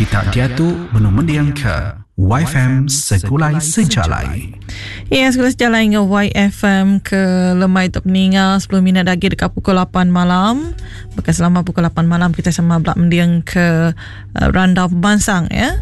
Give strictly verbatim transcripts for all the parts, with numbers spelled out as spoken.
Kita diatu menumendiang ke Y F M Sekulai Sejalai. Ya, Sekulai Sejalai dengan Y F M ke lemai top ninga sepuluh minit lagi dekat pukul lapan malam. Bekas selama pukul lapan malam kita sama belak mendiang ke uh, rundown pembansang ya.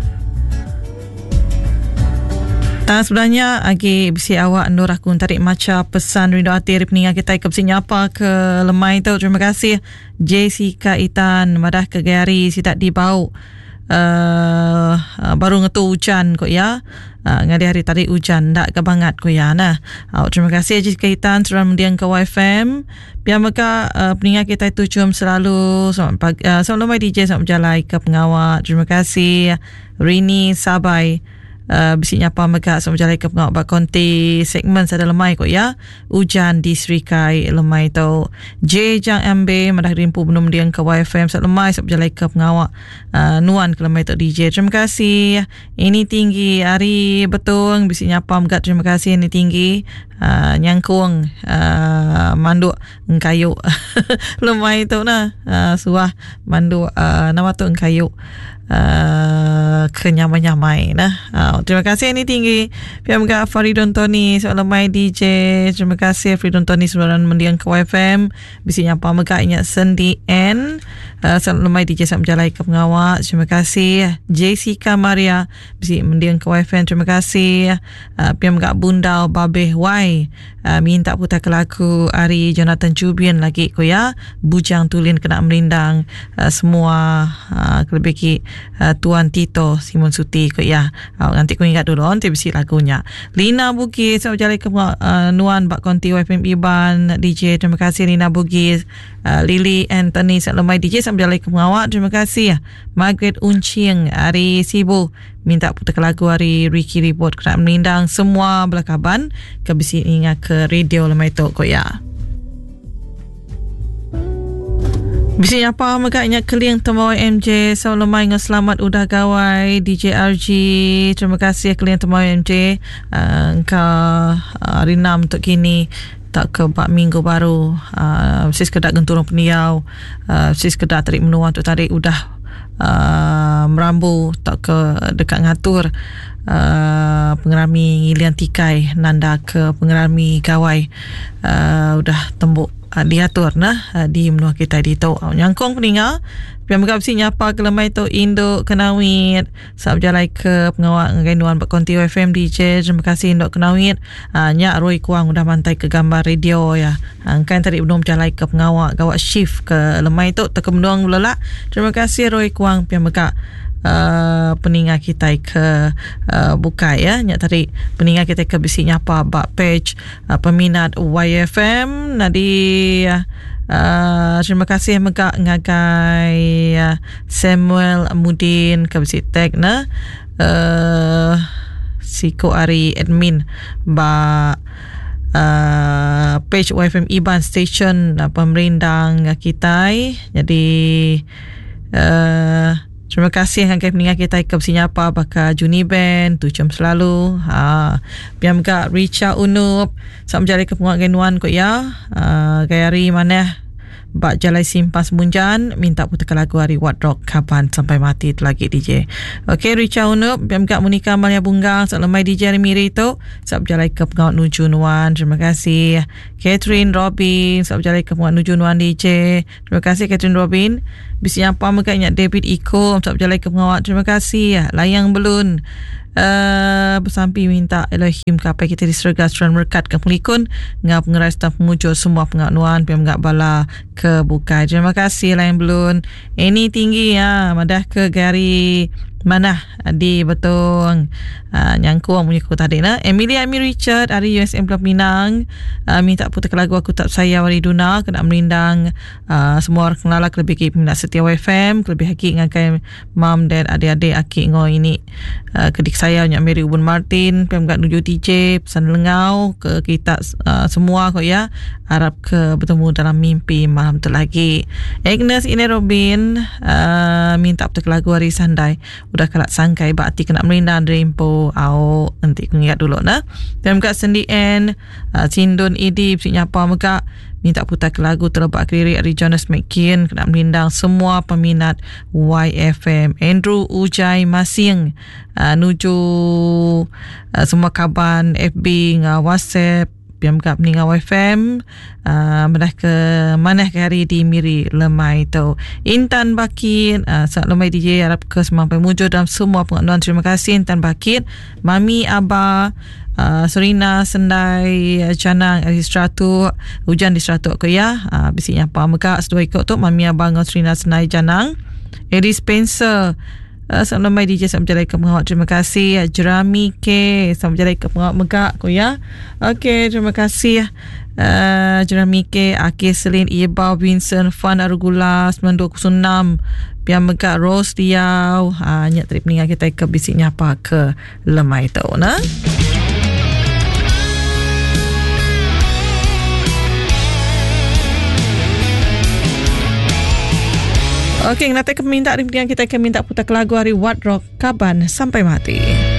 Dan sebenarnya agi bisi awak nur aku tarik maca pesan rindu hati dari peningat kita ke bisi nyapa ke lemai tu. Terima kasih Jessica Itan madah ke Gary si tak dibau uh, uh, baru ngetu hujan kok ya. Uh, ngadi hari tadi hujan tak ke banget kok ya nah. Uh, terima kasih Jessica Itan sudah mendiang ke Y F M. Biar mereka uh, peningat kita itu cium selalu selamat pagi, uh, selamat lemai D J selamat berjalan ke pengawal. Terima kasih Rini Sabai. Uh, bisi nyapa megak sama jalan ke pengawak konti segmen sada lemai kok ya hujan di Serikai lemai tu J Jang M B madah rimpu belum diang ke Y F M sada lemai sama jalan ke pengawak uh, nuan ke lemai tu D J. Terima kasih ini tinggi hari betul bisi nyapa megak. Terima kasih ini tinggi uh, nyangkung uh, manduk engkayu lemai tu nah uh, suah manduk uh, nama tu engkayu Uh, kenyamai-nyamai nah. Uh, terima kasih ini tinggi pihak megak Faridon Tony soal lemai D J. Terima kasih Faridon Tony sebelum mendiang ke Y F M bisi nyapa megak ingat sendi N uh, soal lemai D J saat berjalan ke pengawak. Terima kasih Jessica Maria bisi mendiang ke Y F M. Terima kasih uh, pihak megak Bundau Babeh Y uh, minta putar ke lagu Ari Jonathan Jubian lagi ko ya bujang tulin kena merindang uh, semua uh, kelebih Uh, Tuan Tito Simon Suti kot ya. Uh, nanti aku ingat dulu nanti bisi lagunya. Lina Bugis saya berjalan ke uh, Nuan Bak Konti Y F M Iban D J. Terima kasih Lina Bugis. uh, Lily Anthony Sak Lemai D J saya berjalan ke pengawak. Terima kasih Margaret Uncing Ari Sibu minta putar lagu Hari Ricky Report kena melindang semua belakaban ke bisi ingat ke radio Lemai tu kot ya. Bisi apa mereka ingat keling temui M J so lemai dengan selamat udah gawai D J R G. Terima kasih keling temui M J uh, engkau uh, rinam untuk kini tak ke empat minggu baru uh, sis kedak genturung peniau uh, sis kedak tarik menua untuk tarik udah uh, merambu tak ke dekat ngatur uh, pengerami ngilian tikai nanda ke pengerami gawai uh, udah tembuk Uh, diatur nah uh, di menua kita di tau uh, nyangkong peninga biar mereka bisi nyapa ke lemai tu induk kenawit saat berjalan ke pengawak ngainuan berkonti Y F M D J. Terima kasih induk kenawit uh, nyak Roy Kuang udah mantai ke gambar radio ya uh, kan tadi belum berjalan ke pengawak gawat shift ke lemai tu tak kemenduang belak. Terima kasih Roy Kuang biar mereka Uh, peningat kita ke uh, buka ya nyak tadi peningat kita ke bisi nyapa bak page uh, peminat Y F M nadi uh, uh, terima kasih megak ngagai uh, Samuel Mudin ke bisi tag na uh, siko ari admin ba uh, page Y F M Iban station uh, pemerindang kita jadi uh, terima kasih yang kami peningkat kita ke besi nyapa baka Juni Band tu jam selalu ha biar mereka Richa Unup saat berjalan ke pengawak genuan kot ya uh, gaya hari mana bak jalai simpas munjan minta putar lagu Hari What Rock kapan sampai mati tu lagi D J. Okey Richa Unup biar mereka Monika Malia Bunggang saat lemai D J hari miri tu saat berjalan ke pengawak Nuju Nuan. Terima kasih Catherine Robin saat berjalan ke pengawak Nuju Nuan D J. Terima kasih Catherine Robin. Bisi apa mereka ingat David Iko saat berjalan ke pengawak. Terima kasih Layang Belun uh, bersampi minta Elohim kapai kita diserga seran merkat ke pelikun ngap pengerai staf pengucur semua penganuan biar ngap bala ke bukai. Terima kasih Layang Belun. Ini tinggi ya madah ke Gary mana di betul uh, nyangkung punya aku tadi nah. Emilia Ami Richard dari U S M Pulau Pinang uh, minta putar lagu Aku Tak Sayang Wari Duna kena merindang uh, semua orang kenal kelebih peminat setia Y F M kelebih hakik ngakai mam dan adik-adik akik ngau ini uh, kedik saya nyak Mary Ubun Martin pem kat nuju D J pesan lengau ke kita uh, semua kok ya harap ke bertemu dalam mimpi malam tu lagi. Agnes Ine Robin uh, minta putar lagu Hari Sandai udah kalak sangkai bakti kena merindang Dreampo au nanti aku ingat dulu nah. Dan kat sendi N uh, Sindun Idip si nyapa megak minta putar ke lagu Terlebak Lirik dari Jonas McKean, nak melindang semua peminat Y F M. Andrew Ujai Masing uh, nuju uh, semua kaban F B ngah WhatsApp yang berkap ni ngah Y F M uh, medah ke mana ke hari di Miri Lemai tu. Intan Bakit uh, saat Lemai D J harap ke semampai mujur dalam semua pengaduan. Terima kasih Intan Bakit. Mami Abah uh, Serina Sendai uh, Canang di Stratu, hujan di Stratu ke ya uh, bisiknya apa megak sedua ikut tu Mami Abah dengan Serina Sendai Canang. Eddie Spencer Uh, Salam Mai D J Salam Jalai ke pengawat. Terima kasih. Jerami K Salam Jalai ke pengawat megak ko ya. Okey, terima kasih uh, Jerami K, Akir Selin, Iba Vincent, Fan Arugula sembilan dua kosong enam Pian megak Rose Riau. Ha, nyak trip ningat kita ke bisiknya apa ke lemai tu nah. Okey, nanti kita minta kita akan minta putar ke lagu hari What Rock Kaban sampai mati.